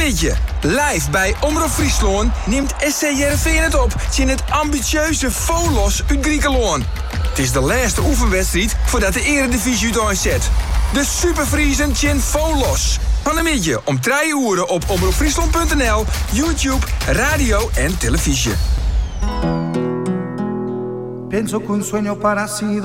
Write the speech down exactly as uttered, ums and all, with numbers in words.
middje. Live bij Omroep Friesland neemt S C Heerenveen het op in het ambitieuze Volos uit Griekenland. Het is de laatste oefenwedstrijd voordat de Eredivisie uitzet. De Superfriesen Chin Volos. Van een middje om drie uur op omroepfriesland punt n l, YouTube, radio en televisie. Pienso que un sueño parecido